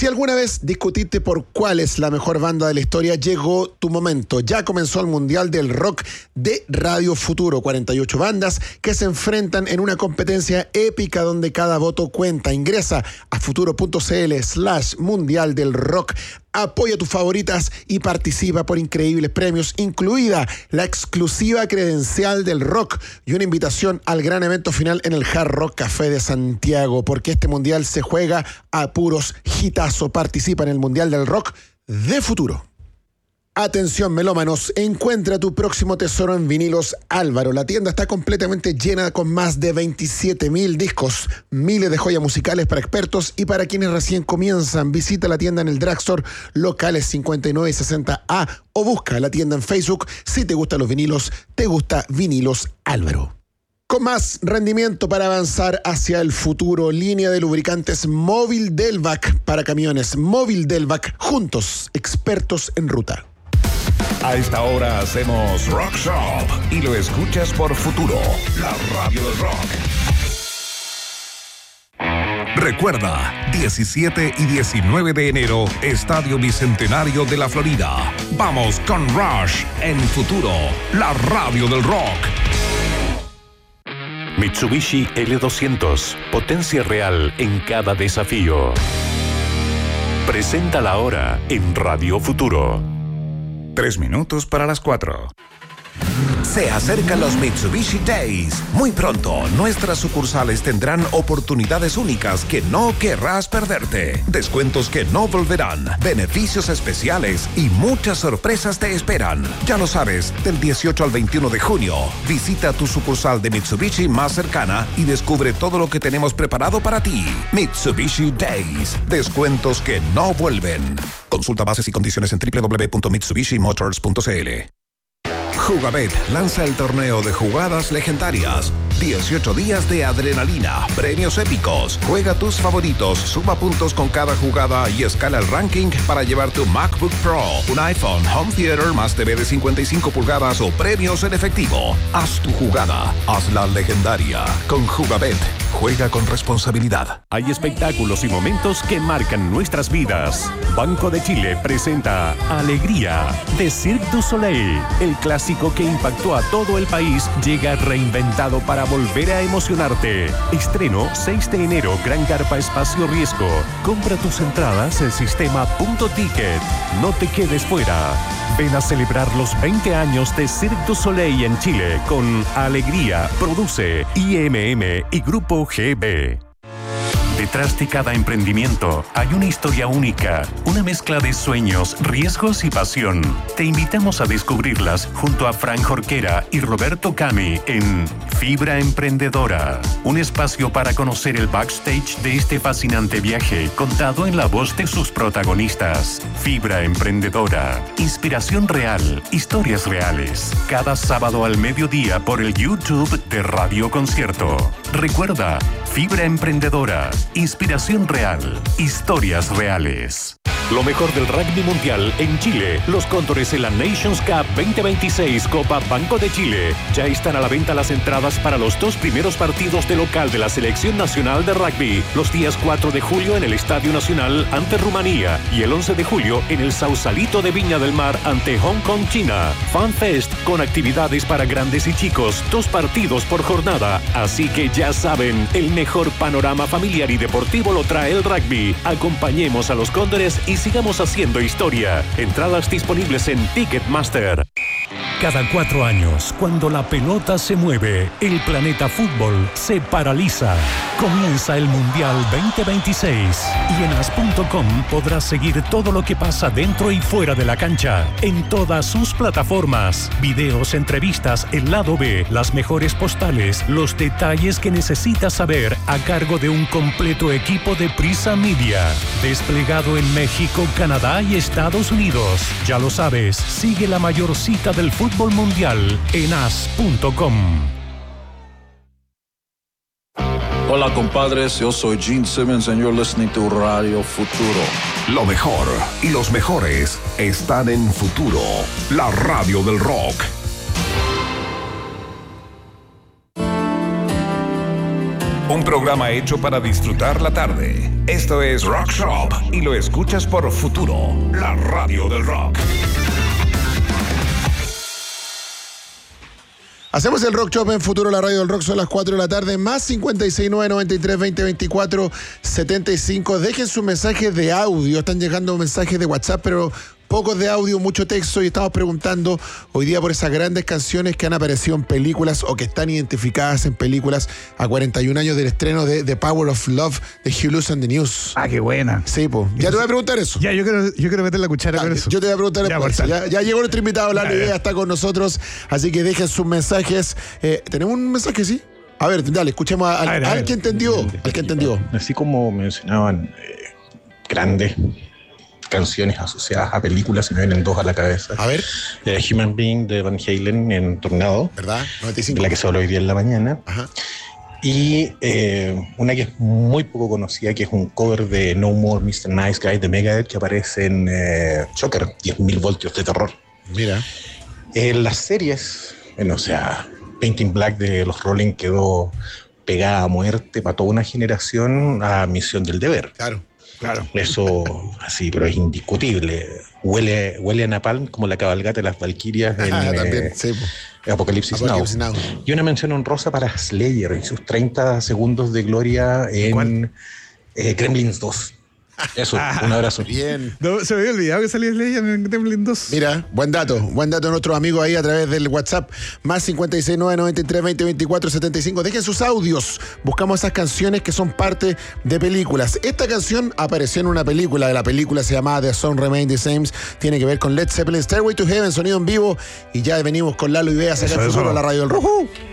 Si alguna vez discutiste por cuál es la mejor banda de la historia, llegó tu momento. Ya comenzó el Mundial del Rock de Radio Futuro. 48 bandas que se enfrentan en una competencia épica donde cada voto cuenta. Ingresa a futuro.cl/Mundial del Rock. Apoya tus favoritas y participa por increíbles premios, incluida la exclusiva credencial del rock y una invitación al gran evento final en el Hard Rock Café de Santiago, porque este mundial se juega a puros hitazos. Participa en el Mundial del Rock de Futuro. Atención melómanos, encuentra tu próximo tesoro en Vinilos Álvaro. La tienda está completamente llena con más de 27,000 discos, miles de joyas musicales para expertos y para quienes recién comienzan. Visita la tienda en el Drugstore, locales 59 y 60A, o busca la tienda en Facebook. Si te gustan los vinilos, te gusta Vinilos Álvaro. Con más rendimiento para avanzar hacia el futuro, línea de lubricantes Móvil Delvac para camiones. Móvil Delvac, juntos, expertos en ruta. A esta hora hacemos Rock Shop y lo escuchas por Futuro, la radio del rock. Recuerda, 17 y 19 de enero, Estadio Bicentenario de la Florida. Vamos con Rush en Futuro, la radio del rock. Mitsubishi L200, potencia real en cada desafío. Presenta la hora en Radio Futuro. 3 minutos para las 4. Se acercan los Mitsubishi Days. Muy pronto, nuestras sucursales tendrán oportunidades únicas que no querrás perderte. Descuentos que no volverán, beneficios especiales y muchas sorpresas te esperan. Ya lo sabes, del 18 al 21 de junio, visita tu sucursal de Mitsubishi más cercana y descubre todo lo que tenemos preparado para ti. Mitsubishi Days. Descuentos que no vuelven. Consulta bases y condiciones en www.mitsubishimotors.cl. Jugabet lanza el torneo de jugadas legendarias. 18 días de adrenalina, premios épicos. Juega tus favoritos, suma puntos con cada jugada y escala el ranking para llevarte un MacBook Pro, un iPhone, Home Theater más TV de 55 pulgadas o premios en efectivo. Haz tu jugada, hazla legendaria. Con Jugabet, juega con responsabilidad. Hay espectáculos y momentos que marcan nuestras vidas. Banco de Chile presenta Alegría de Cirque du Soleil. El clásico que impactó a todo el país llega reinventado para volver a emocionarte. Estreno 6 de enero, Gran Carpa Espacio Riesgo. Compra tus entradas en sistema.ticket. No te quedes fuera. Ven a celebrar los 20 años de Cirque du Soleil en Chile con Alegría. Produce IMM y Grupo GB. Detrás de cada emprendimiento hay una historia única, una mezcla de sueños, riesgos y pasión. Te invitamos a descubrirlas junto a Frank Jorquera y Roberto Cami en Fibra Emprendedora, un espacio para conocer el backstage de este fascinante viaje contado en la voz de sus protagonistas. Fibra Emprendedora, inspiración real, historias reales. Cada sábado al mediodía por el YouTube de Radio Concierto. Recuerda, Fibra Emprendedora, inspiración real, historias reales. Lo mejor del rugby mundial en Chile. Los Cóndores en la Nations Cup 2026 Copa Banco de Chile. Ya están a la venta las entradas para los 2 primeros partidos de local de la Selección Nacional de Rugby. Los días 4 de julio en el Estadio Nacional ante Rumanía y el 11 de julio en el Sausalito de Viña del Mar ante Hong Kong, China. FanFest con actividades para grandes y chicos. 2 partidos por jornada. Así que ya saben, el mejor panorama familiar y deportivo lo trae el rugby. Acompañemos a los Cóndores y sigamos haciendo historia. Entradas disponibles en Ticketmaster. Cada 4 años, cuando la pelota se mueve, el planeta fútbol se paraliza. Comienza el Mundial 2026 y en as.com podrás seguir todo lo que pasa dentro y fuera de la cancha, en todas sus plataformas. Videos, entrevistas, el lado B, las mejores postales, los detalles que necesitas saber a cargo de un completo equipo de Prisa Media, desplegado en México, Canadá y Estados Unidos. Ya lo sabes, sigue la mayor cita del fútbol mundial en as.com. Hola compadres, yo soy Gene Simmons and you're listening to Radio Futuro. Lo mejor y los mejores están en Futuro, la radio del rock. Un programa hecho para disfrutar la tarde. Esto es Rock Shop y lo escuchas por Futuro, la radio del rock. Hacemos el Rock Shop en Futuro, la radio del rock, son las 4 de la tarde, más 569-93-20-24-75. Dejen sus mensajes de audio, están llegando mensajes de WhatsApp, pero pocos de audio, mucho texto, y estamos preguntando hoy día por esas grandes canciones que han aparecido en películas o que están identificadas en películas a 41 años del estreno de The Power of Love de Hugh Lewis and the News. Ah, qué buena. Sí, pues. Ya te voy a preguntar eso. Ya, yo quiero meter la cuchara con eso. Yo te voy a preguntar después. Ya llegó nuestro invitado, Lalo Idea está con nosotros, así que dejen sus mensajes. ¿Tenemos un mensaje, sí? A ver, dale, escuchemos al que entendió. Al que entendió. Así como mencionaban grandes canciones asociadas a películas, se me vienen dos a la cabeza. A ver. Human Being de Van Halen en Tornado. ¿Verdad? 95. De la que se habló hoy día en la mañana. Ajá. Y una que es muy poco conocida, que es un cover de No More Mr. Nice Guy de Megadeth, que aparece en Shocker, 10.000 voltios de terror. Mira. En las series, bueno, o sea, Painting Black de los Rolling quedó pegada a muerte para toda una generación a Misión del Deber. Claro. Eso, así, pero es indiscutible. Huele a napalm como la cabalgata de las Valquirias en también, sí, Apocalipsis Now. Y una mención honrosa para Slayer y sus 30 segundos de gloria en Gremlins 2. Eso, un abrazo. Bien. No, se me había olvidado que salió Slayer en Gremlins 2. Mira, buen dato de nuestros amigos ahí a través del WhatsApp, más 569-93-20-24-75. Dejen sus audios, buscamos esas canciones que son parte de películas. Esta canción apareció en una película, de la película se llamaba The Song Remain the Same, tiene que ver con Led Zeppelin, Stairway to Heaven, sonido en vivo, y ya venimos con Lalo Ideas acá en Futuro, la radio del rock.